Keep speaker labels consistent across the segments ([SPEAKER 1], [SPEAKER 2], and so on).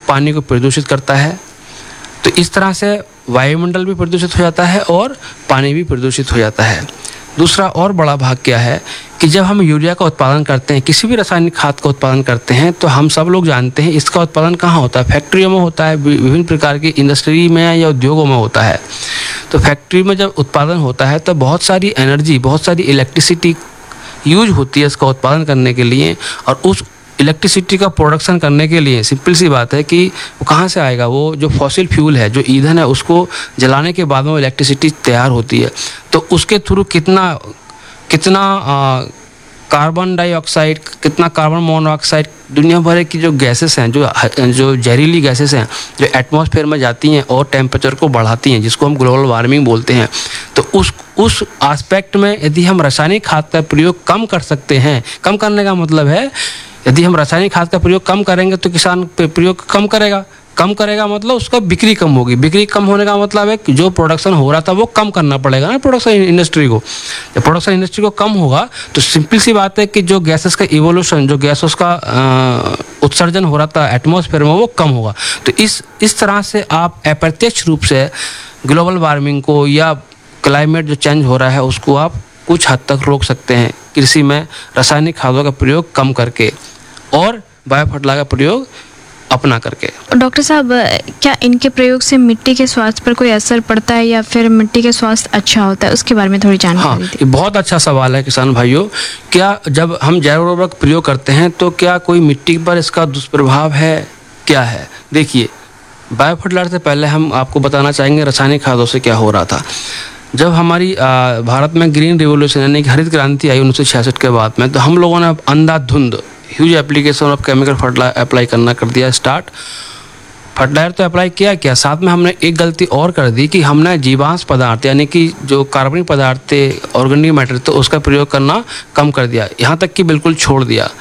[SPEAKER 1] पानी को प्रदूषित करता है। तो इस तरह से वायुमंडल भी प्रदूषित हो जाता है और पानी भी प्रदूषित हो जाता है। दूसरा और बड़ा भाग क्या है कि जब हम यूरिया का उत्पादन करते हैं, किसी भी रासायनिक खाद का उत्पादन करते हैं, तो हम सब लोग जानते हैं इसका उत्पादन कहाँ होता है, फैक्ट्रियों में होता है, विभिन्न प्रकार की इंडस्ट्री में या उद्योगों में होता है। तो फैक्ट्री में जब उत्पादन होता है तो बहुत सारी एनर्जी, बहुत सारी इलेक्ट्रिसिटी यूज होती है इसका उत्पादन करने के लिए, और उस इलेक्ट्रिसिटी का प्रोडक्शन करने के लिए सिंपल सी बात है कि वो कहाँ से आएगा, वो जो फॉसिल फ्यूल है, जो ईंधन है, उसको जलाने के बाद में इलेक्ट्रिसिटी तैयार होती है। तो उसके थ्रू कितना कार्बन डाइऑक्साइड, कितना कार्बन मोनोऑक्साइड, दुनिया भर की जो गैसेस हैं, जो जहरीली गैसेस हैं, जो एटमॉस्फेयर में जाती हैं और टेम्परेचर को बढ़ाती हैं, जिसको हम ग्लोबल वार्मिंग बोलते हैं। तो उस एस्पेक्ट में यदि हम रासायनिक खाद का प्रयोग कम कर सकते हैं, कम करने का मतलब है यदि हम रासायनिक खाद का प्रयोग कम करेंगे तो किसान प्रयोग कम करेगा मतलब उसका बिक्री कम होगी। बिक्री कम होने का मतलब है कि जो प्रोडक्शन हो रहा था वो कम करना पड़ेगा ना प्रोडक्शन इंडस्ट्री को। जब प्रोडक्शन इंडस्ट्री को कम होगा तो सिंपल सी बात है कि जो गैसेस का इवोल्यूशन, जो गैसेस का उत्सर्जन हो रहा था एटमॉस्फेयर में, वो कम होगा। तो इस तरह से आप अप्रत्यक्ष रूप से ग्लोबल वार्मिंग को या क्लाइमेट जो चेंज हो रहा है उसको आप कुछ हद तक रोक सकते हैं कृषि में रासायनिक खादों का प्रयोग कम करके और बायो फर्टिलाइजर का प्रयोग अपना करके।
[SPEAKER 2] डॉक्टर साहब, क्या इनके प्रयोग से मिट्टी के स्वास्थ्य पर कोई असर पड़ता है या फिर मिट्टी के स्वास्थ्य अच्छा होता है, उसके बारे में थोड़ी जानकारी दीजिए।
[SPEAKER 1] ये बहुत अच्छा सवाल है किसान भाइयों। क्या जब हम जैव उर्वरक प्रयोग करते हैं तो क्या कोई मिट्टी पर इसका दुष्प्रभाव है, क्या है? देखिए, बायो फर्टिलाइजर से पहले हम आपको बताना चाहेंगे रासायनिक खादों से क्या हो रहा था। जब हमारी भारत में ग्रीन रिवोल्यूशन यानी कि हरित क्रांति आई 1966 के बाद में, तो हम लोगों ने अंधाधुंध huge application of chemical fertiliser apply करना कर दिया स्टार्ट। फर्टिलाइजर तो अप्लाई किया, साथ में हमने एक गलती और कर दी कि हमने जीवांश पदार्थ यानी कि जो कार्बनिक पदार्थ थे, ऑर्गेनिक मैटर, तो उसका प्रयोग करना कम कर दिया, यहाँ तक कि बिल्कुल छोड़ दिया।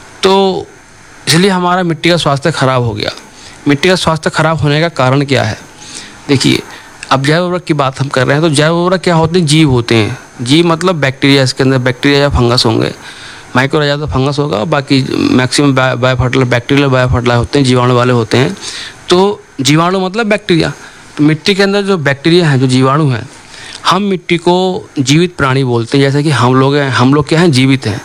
[SPEAKER 1] तो इसलिए हमारा मिट्टी का स्वास्थ्य खराब हो गया। मिट्टी का स्वास्थ्य खराब होने का कारण क्या है? देखिए, अब जैव उर्वरक की बात हम कर रहे हैं, तो जैव उर्वरक क्या होते हैं? जीव होते हैं। जीव मतलब बैक्टीरिया, इसके अंदर बैक्टीरिया या फंगस होंगे। माइक्रोराइजा तो फंगस होगा, बाकी maximum bio fertiliser bacterial bio fertiliser होते हैं, जीवाणु वाले होते हैं। तो जीवाणु मतलब बैक्टीरिया। तो मिट्टी के अंदर जो बैक्टीरिया हैं, जो जीवाणु हैं, हम मिट्टी को जीवित प्राणी बोलते हैं। जैसे कि हम लोग क्या हैं? जीवित हैं।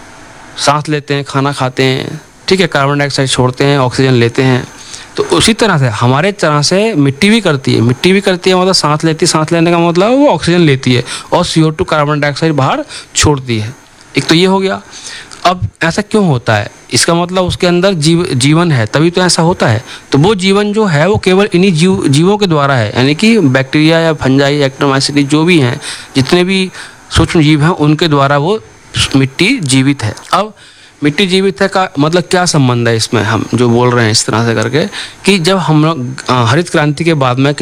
[SPEAKER 1] सांस लेते हैं, खाना खाते हैं, ठीक है, कार्बन डाइऑक्साइड छोड़ते हैं, ऑक्सीजन लेते हैं। तो उसी तरह से हमारे तरह से मिट्टी भी करती है मतलब सांस लेती है। सांस लेने का मतलब वो ऑक्सीजन लेती है और CO2 कार्बन डाइऑक्साइड बाहर छोड़ती है। एक तो ये हो गया। अब ऐसा क्यों होता है? इसका मतलब उसके अंदर जीवन है, तभी तो ऐसा होता है। तो वो जीवन जो है वो केवल इन्हीं जीवों के द्वारा है, यानी कि बैक्टीरिया या फंजाई, एक्टोमाइसीटी, जो भी हैं, जितने भी सूक्ष्म जीव हैं, उनके द्वारा वो मिट्टी जीवित है। अब मिट्टी जीवित है का मतलब क्या संबंध है इसमें? हम जो बोल रहे हैं इस तरह से करके कि जब हम लोग हरित क्रांति के बाद में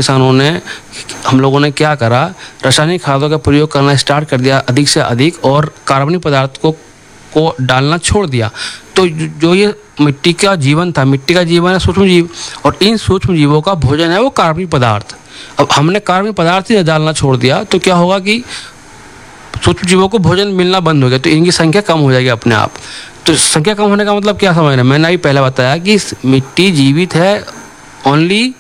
[SPEAKER 1] हम लोगों ने क्या करा, रासायनिक खादों का प्रयोग करना स्टार्ट कर दिया अधिक से अधिक, और कार्बनिक पदार्थ को डालना छोड़ दिया। तो जो ये मिट्टी का जीवन था, मिट्टी का जीवन है सूक्ष्म जीव, और इन सूक्ष्म जीवों का भोजन है वो कार्बनिक पदार्थ। अब हमने कार्बनिक पदार्थ ही डालना छोड़ दिया तो क्या होगा कि सूक्ष्म जीवों को भोजन मिलना बंद हो गया, तो इनकी संख्या कम हो जाएगी अपने आप। तो संख्या कम होने का मतलब क्या समझ रहे हैं? मैंने अभी पहले बताया कि मिट्टी जीवित है ओनली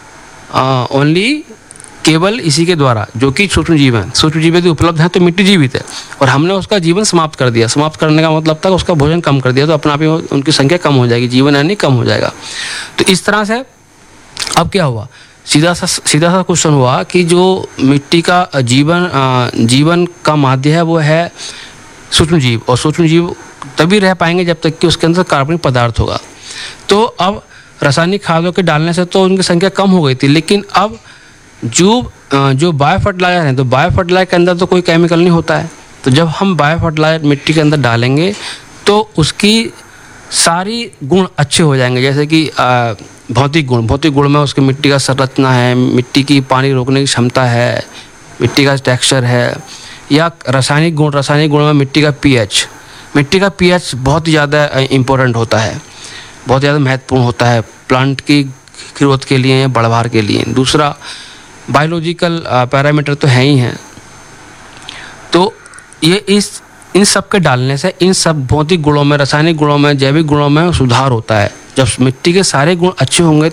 [SPEAKER 1] केवल इसी के द्वारा, जो कि सूक्ष्म जीव हैं। सूक्ष्म जीव यदि उपलब्ध हैं तो मिट्टी जीवित है, और हमने उसका जीवन समाप्त कर दिया। समाप्त करने का मतलब था उसका भोजन कम कर दिया, तो अपने आप ही उनकी संख्या कम हो जाएगी, जीवन यानी कम हो जाएगा। तो इस तरह से अब क्या हुआ? सीधा सा क्वेश्चन हुआ कि जो मिट्टी का जीवन का माध्य है वो है सूक्ष्म जीव, और सूक्ष्म जीव तभी रह पाएंगे जब तक कि उसके अंदर कार्बनिक पदार्थ होगा। तो अब रासायनिक खादों के डालने से तो उनकी संख्या कम हो गई थी, लेकिन अब जो बायो फर्टिलाइजर है, तो बायो फर्टिलाइजर के अंदर तो कोई केमिकल नहीं होता है। तो जब हम बायो फर्टिलाइजर मिट्टी के अंदर डालेंगे तो उसकी सारी गुण अच्छे हो जाएंगे। जैसे कि भौतिक गुण में उसकी मिट्टी का संरचना है, मिट्टी की पानी रोकने की क्षमता है, मिट्टी का टेक्सचर है, या रासायनिक गुण में मिट्टी का पीएच बहुत ही ज़्यादा इम्पोर्टेंट होता है, बहुत ज़्यादा महत्वपूर्ण होता है प्लांट की ग्रोथ के लिए या बढ़वार के लिए। दूसरा, बायोलॉजिकल पैरामीटर तो है ही हैं। तो ये इन सब के डालने से इन सब भौतिक गुणों में, रासायनिक गुणों में, जैविक गुणों में सुधार होता है। जब मिट्टी के सारे गुण अच्छे होंगे